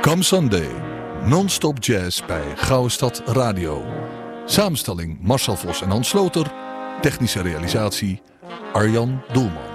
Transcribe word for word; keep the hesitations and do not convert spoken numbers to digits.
Come Sunday, non-stop jazz bij Gouden Stad Radio. Samenstelling Marcel Vos en Hans Sloter. Technische realisatie Arjan Doelman.